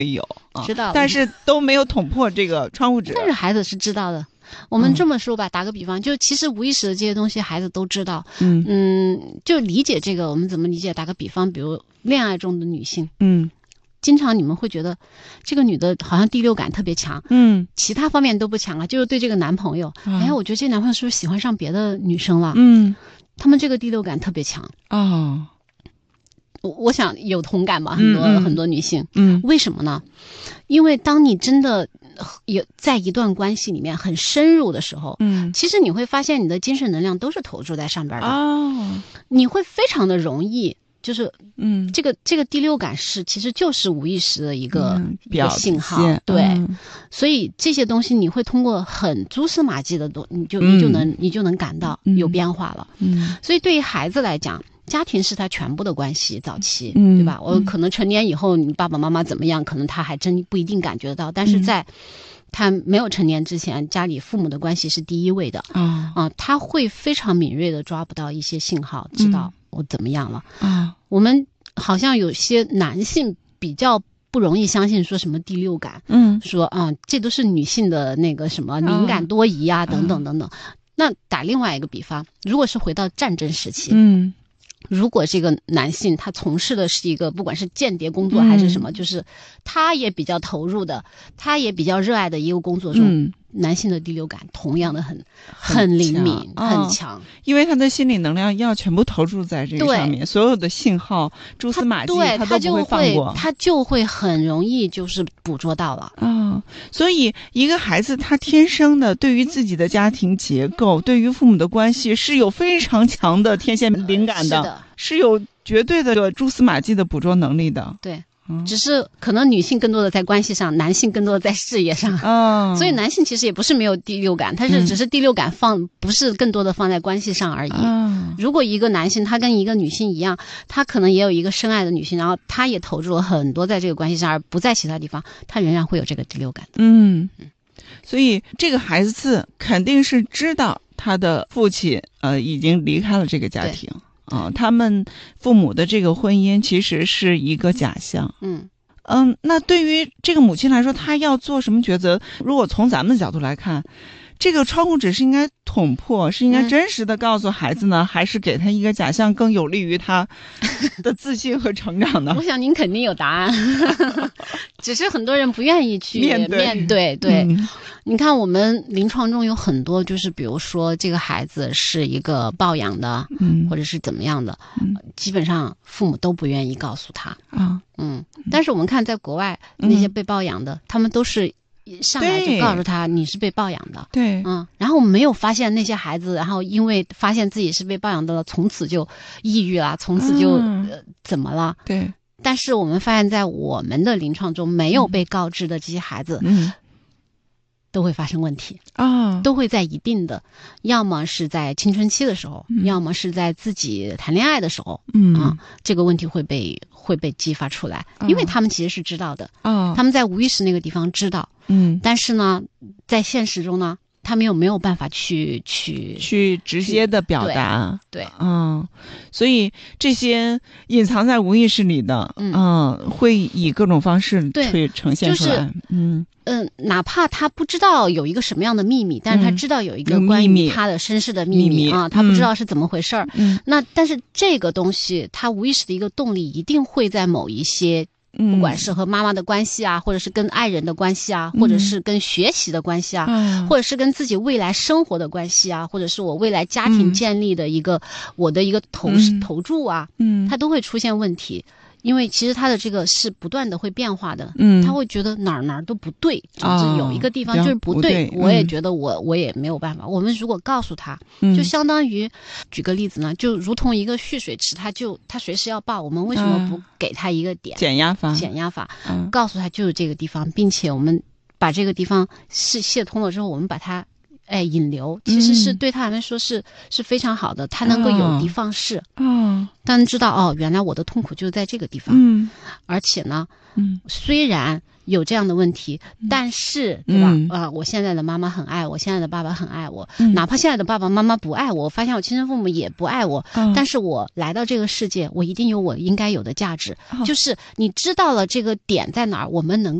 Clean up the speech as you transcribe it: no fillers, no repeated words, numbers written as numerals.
有知道， 但是都没有捅破这个窗户纸。 但是孩子是知道的。我们这么说吧，打个比方，就其实无意识的这些东西，孩子都知道。就理解这个，我们怎么理解？打个比方，比如恋爱中的女性，经常你们会觉得这个女的好像第六感特别强，其他方面都不强了，就是对这个男朋友，我觉得这男朋友是不是喜欢上别的女生了？他们这个第六感特别强哦。 我想有同感吧，很多女性，为什么呢？因为当你真的有在一段关系里面很深入的时候，其实你会发现你的精神能量都是投注在上边的，你会非常的容易。就是这个第六感其实就是无意识的一个信号，对，所以这些东西你会通过很蛛丝马迹的你就能感到有变化了。所以对于孩子来讲，家庭是他全部的关系，早期，对吧？我可能成年以后，你爸爸妈妈怎么样，可能他还真不一定感觉到，但是在他没有成年之前，家里父母的关系是第一位的他会非常敏锐的抓不到一些信号，知道我怎么样了我们好像有些男性比较不容易相信说什么第六感，说这都是女性的那个什么敏感多疑啊，等等等等。那打另外一个比方，如果是回到战争时期，如果这个男性他从事的是一个不管是间谍工作还是什么，就是他也比较投入的，他也比较热爱的一个工作中，男性的第六感同样的很灵敏很强， 因为他的心理能量要全部投注在这个上面，所有的信号蛛丝马迹他都不会放过， 他就会很容易就是捕捉到了所以一个孩子他天生的对于自己的家庭结构，对于父母的关系是有非常强的天线灵感的，是有绝对的蛛丝马迹的捕捉能力的。 对，只是可能女性更多的在关系上，男性更多的在事业上所以男性其实也不是没有第六感，他是只是第六感不是更多的放在关系上而已如果一个男性他跟一个女性一样，他可能也有一个深爱的女性，然后他也投入了很多在这个关系上，而不在其他地方，他仍然会有这个第六感的所以这个孩子肯定是知道他的父亲已经离开了这个家庭他们父母的这个婚姻其实是一个假象那对于这个母亲来说，她要做什么抉择？如果从咱们的角度来看，这个窗户纸是应该捅破，是应该真实的告诉孩子呢，还是给他一个假象更有利于他的自信和成长呢？ 我想您肯定有答案只是很多人不愿意去面对对你看我们临床中有很多就是比如说这个孩子是一个抱养的或者是怎么样的基本上父母都不愿意告诉他但是我们看在国外那些被抱养的他们都是上来就告诉他你是被抱养的， 对， 然后我们没有发现那些孩子，然后因为发现自己是被抱养的了，从此就抑郁了，从此就怎么了？ 对。 但是我们发现，在我们的临床中，没有被告知的这些孩子，都会发生问题都会在一定的，要么是在青春期的时候，要么是在自己谈恋爱的时候，这个问题会被激发出来，因为他们其实是知道的他们在无意识那个地方知道但是呢在现实中呢他们又没有办法去直接的表达对所以这些隐藏在无意识里的会以各种方式会呈现出来哪怕他不知道有一个什么样的秘密，但是他知道有一个关于他的身世的秘密他不知道是怎么回事那但是这个东西他无意识的一个动力一定会在某一些不管是和妈妈的关系或者是跟爱人的关系或者是跟学习的关系或者是跟自己未来生活的关系或者是我未来家庭建立的一个我的一个投注它都会出现问题。因为其实他的这个是不断的会变化的他会觉得哪儿都不对就是有一个地方就是不对我也觉得我也没有办法我们如果告诉他就相当于举个例子呢就如同一个蓄水池他随时要爆我们为什么不给他一个点减压法告诉他就是这个地方并且我们把这个地方是泄通了之后我们把它引流其实是对他来说是非常好的他能够有的放矢但知道原来我的痛苦就在这个地方而且呢虽然有这样的问题，但是对吧？我现在的妈妈很爱我，现在的爸爸很爱我，哪怕现在的爸爸妈妈不爱我，发现我亲生父母也不爱我，但是我来到这个世界，我一定有我应该有的价值，就是你知道了这个点在哪儿，我们能